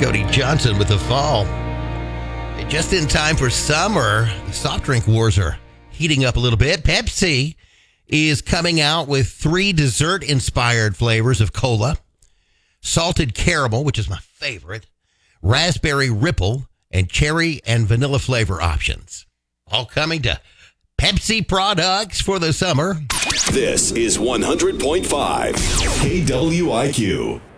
Cody Johnson with the fall. Just in time for summer, the soft drink wars are heating up a little bit. Pepsi is coming out with 3 dessert-inspired flavors of cola. Salted caramel, which is my favorite, raspberry ripple, and cherry and vanilla flavor options. All coming to Pepsi products for the summer. This is 100.5 KWIQ.